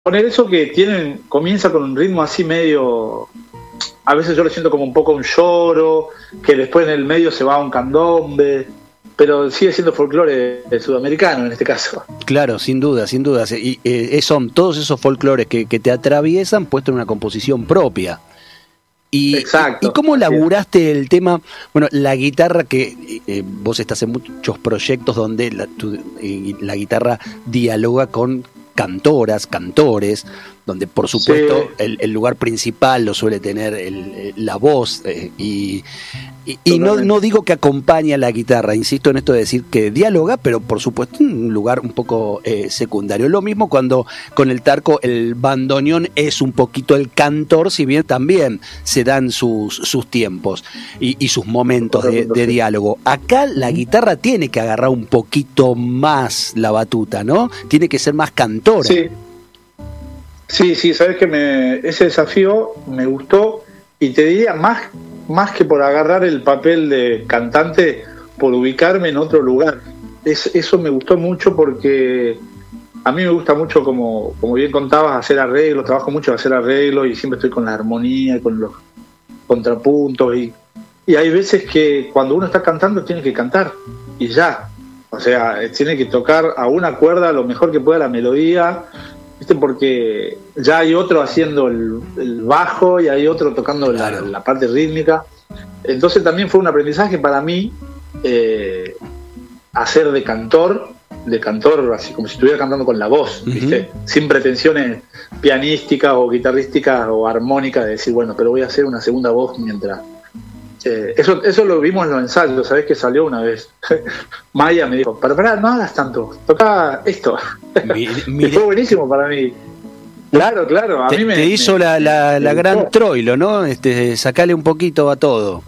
poner eso que comienza con un ritmo así medio, a veces yo lo siento como un poco un lloro, que después en el medio se va a un candombe, pero sigue siendo folclore sudamericano en este caso. Claro, sin duda, sin duda. Y son todos esos folclores que te atraviesan puesto en una composición propia. Exacto. ¿Y cómo laburaste el tema? Bueno, la guitarra, que vos estás en muchos proyectos donde la guitarra dialoga con cantoras, cantores, donde por supuesto sí, el lugar principal lo suele tener la voz, y no digo que acompaña a la guitarra, insisto en esto de decir que dialoga, pero por supuesto en un lugar un poco secundario. Lo mismo cuando con el Tarco el bandoneón es un poquito el cantor, si bien también se dan sus tiempos y sus momentos de diálogo. Acá la guitarra tiene que agarrar un poquito más la batuta, ¿no? Tiene que ser más cantora. Sí, sabes que ese desafío me gustó, y te diría más que por agarrar el papel de cantante, por ubicarme en otro lugar. Eso me gustó mucho, porque a mí me gusta mucho, como bien contabas, hacer arreglos, trabajo mucho en hacer arreglos y siempre estoy con la armonía y con los contrapuntos, y hay veces que cuando uno está cantando tiene que cantar y ya, o sea, tiene que tocar a una cuerda lo mejor que pueda la melodía, ¿viste? Porque ya hay otro haciendo el bajo y hay otro tocando claro, la parte rítmica. Entonces también fue un aprendizaje para mí hacer de cantor, así como si estuviera cantando con la voz, ¿viste? Sin pretensiones pianísticas o guitarrísticas o armónicas, de decir, bueno, pero voy a hacer una segunda voz mientras... Eso lo vimos en los ensayos, ¿sabés? Que salió una vez. Maya me dijo, pará, no hagas tanto, toca esto. Y fue buenísimo para mí. Claro, a mí te hizo la gran Troilo, ¿no? Sacale un poquito a todo.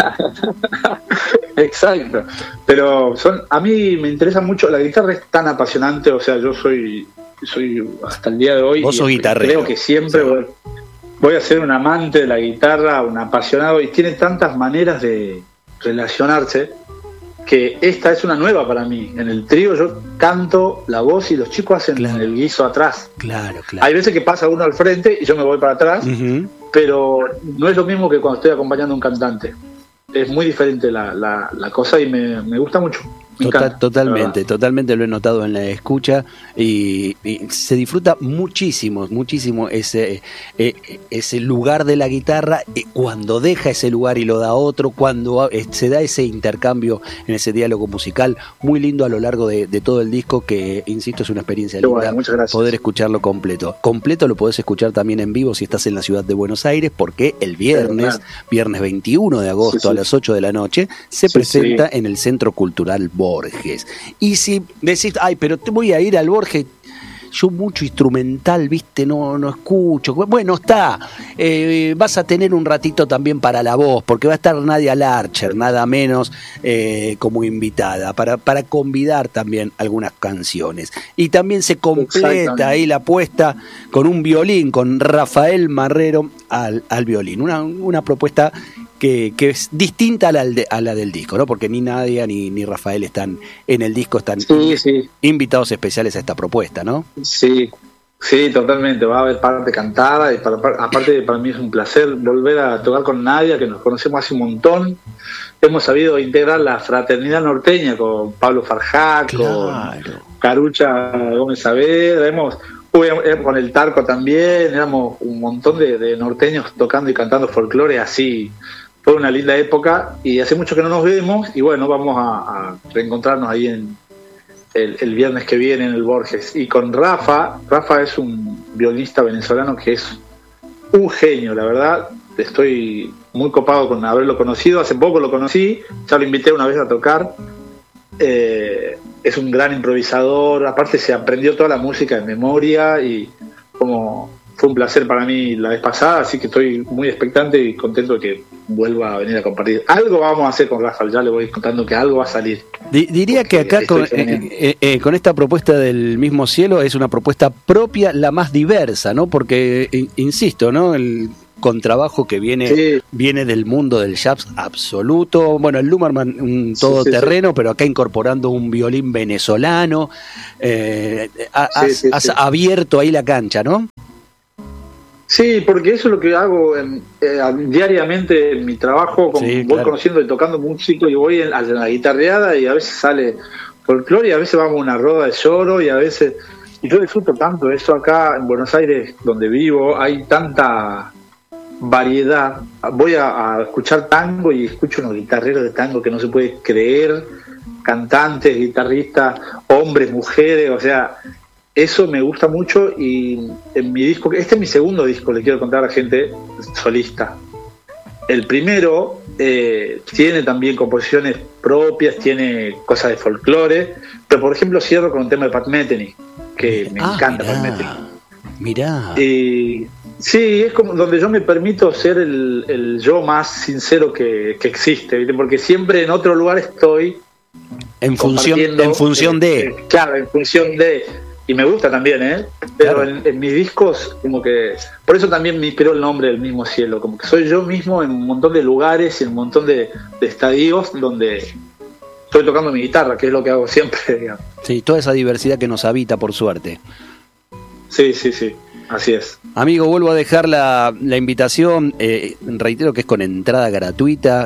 Exacto. Pero a mí me interesa mucho, la guitarra es tan apasionante, o sea, yo soy hasta el día de hoy, vos sos guitarrero. Creo que siempre voy a ser un amante de la guitarra, un apasionado, y tiene tantas maneras de relacionarse que esta es una nueva para mí. En el trío yo canto la voz y los chicos hacen el guiso atrás. Claro. Hay veces que pasa uno al frente y yo me voy para atrás, pero no es lo mismo que cuando estoy acompañando a un cantante. Es muy diferente la cosa, y me gusta mucho. Totalmente lo he notado en la escucha, y se disfruta muchísimo ese lugar de la guitarra, cuando deja ese lugar y lo da otro, cuando se da ese intercambio en ese diálogo musical muy lindo a lo largo de todo el disco, que insisto es una experiencia linda poder escucharlo completo lo podés escuchar también en vivo si estás en la ciudad de Buenos Aires, porque el viernes 21 de agosto a las 8 de la noche se presenta en el Centro Cultural Borges. Y si decís, pero te voy a ir al Borges, yo mucho instrumental, viste, no escucho. Bueno, vas a tener un ratito también para la voz, porque va a estar Nadia Larcher, nada menos, como invitada, para convidar también algunas canciones. Y también se completa ahí la apuesta con un violín, con Rafael Marrero al violín. Una propuesta que es distinta a la del disco, ¿no? Porque ni Nadia ni Rafael están en el disco, están invitados especiales a esta propuesta, ¿no? Sí, totalmente. Va a haber parte cantada, y aparte para mí es un placer volver a tocar con Nadia, que nos conocemos hace un montón. Hemos sabido integrar la fraternidad norteña con Pablo Farjá, con Carucha Gómez Saavedra, con el Tarco también, éramos un montón de norteños tocando y cantando folclore así. Fue una linda época, y hace mucho que no nos vemos, y bueno, vamos a reencontrarnos ahí en el viernes que viene en el Borges. Y con Rafa es un violinista venezolano que es un genio, la verdad. Estoy muy copado con haberlo conocido, hace poco lo conocí, ya lo invité una vez a tocar. Es un gran improvisador, aparte se aprendió toda la música de memoria, y fue un placer para mí la vez pasada, así que estoy muy expectante y contento de que vuelva a venir a compartir. Algo vamos a hacer con Rafael, ya le voy contando que algo va a salir. Diría que acá con esta propuesta del Mismo Cielo es una propuesta propia, la más diversa, ¿no? Porque, insisto, ¿no? contrabajo que viene del mundo del jazz absoluto. Bueno, el Lumberman un todoterreno, pero acá incorporando un violín venezolano. Has abierto ahí la cancha, ¿no? Sí, porque eso es lo que hago diariamente en mi trabajo, voy conociendo y tocando músico y voy a la guitarreada y a veces sale folclore y a veces vamos a una roda de lloro y a veces... Y yo disfruto tanto eso acá en Buenos Aires, donde vivo, hay tanta variedad. Voy a escuchar tango y escucho unos guitarreros de tango que no se puede creer, cantantes, guitarristas, hombres, mujeres, o sea... Eso me gusta mucho y en mi disco, este es mi segundo disco, le quiero contar a la gente, solista. El primero tiene también composiciones propias, tiene cosas de folclore, pero por ejemplo cierro con un tema de Pat Metheny, que me encanta Pat Metheny. Mirá. Sí, es como donde yo me permito ser el yo más sincero que existe, ¿viste? Porque siempre en otro lugar estoy en función de... Claro, en función de... Y me gusta también, pero claro. en mis discos, como que... Por eso también me inspiró el nombre del Mismo Cielo, como que soy yo mismo en un montón de lugares y en un montón de estadios donde estoy tocando mi guitarra, que es lo que hago siempre, digamos. Sí, toda esa diversidad que nos habita, por suerte. Sí, así es. Amigo, vuelvo a dejar la invitación, reitero que es con entrada gratuita.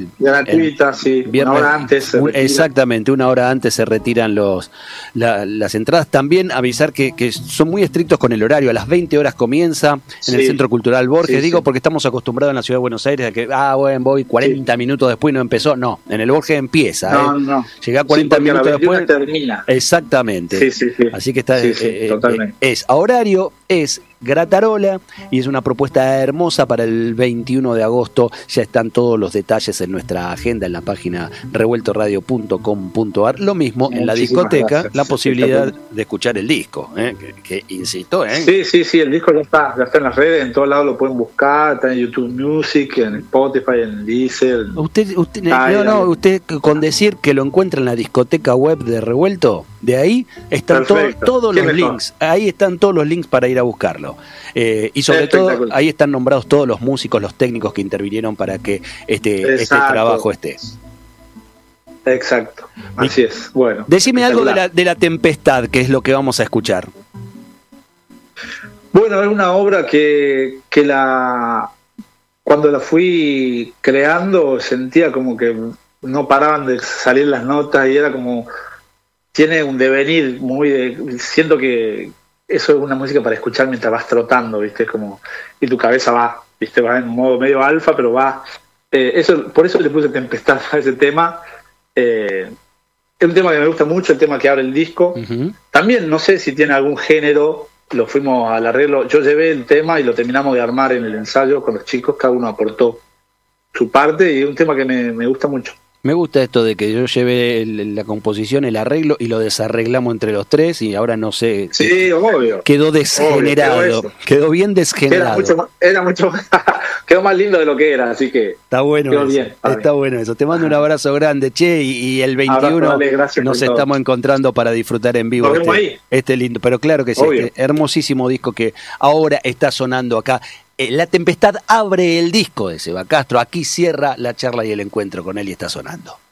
Sí, viernes, una hora antes. Exactamente, una hora antes se retiran las entradas. También avisar que son muy estrictos con el horario, a las 20 horas comienza en el Centro Cultural Borges, porque estamos acostumbrados en la Ciudad de Buenos Aires a que, voy 40 minutos después y no empezó. No, en el Borges empieza. No. Llega 40 minutos después. Termina. Exactamente. Sí. Así que está totalmente. Es a horario, es Gratarola y es una propuesta hermosa para el 21 de agosto. Ya están todos los detalles en nuestra agenda en la página revueltoradio.com.ar. Lo mismo en la discoteca, gracias. La posibilidad de escuchar el disco, que insisto. Sí, el disco ya está en las redes, en todos lados lo pueden buscar, está en YouTube Music, en Spotify, en Deezer. Usted con decir que lo encuentra en la discoteca web de Revuelto, de ahí están todos los links. Ahí están todos los links para ir a buscarlo. Y sobre todo, ahí están nombrados todos los músicos, los técnicos que intervinieron para que este trabajo esté. Exacto, así es. Bueno, decime algo de la Tempestad, que es lo que vamos a escuchar. Bueno, es una obra que cuando la fui creando sentía como que no paraban de salir las notas y era como... Tiene un devenir siento que eso es una música para escuchar mientras vas trotando, ¿viste? Como, y tu cabeza va en un modo medio alfa, pero va. Por eso le puse Tempestad a ese tema. Es un tema que me gusta mucho, el tema que abre el disco. Uh-huh. También no sé si tiene algún género, lo fuimos al arreglo. Yo llevé el tema y lo terminamos de armar en el ensayo con los chicos, cada uno aportó su parte y es un tema que me gusta mucho. Me gusta esto de que yo lleve la composición, el arreglo y lo desarreglamos entre los tres y ahora no sé. Sí, obvio. Quedó desgenerado. Quedó bien desgenerado. Quedó más lindo de lo que era, así que. Está bueno eso. Bien, está bueno eso. Te mando un abrazo grande, che, y el 21 nos estamos encontrando para disfrutar en vivo este lindo. Pero claro que sí, este hermosísimo disco que ahora está sonando acá. La Tempestad abre el disco de Seba Castro. Aquí cierra la charla y el encuentro con él y está sonando.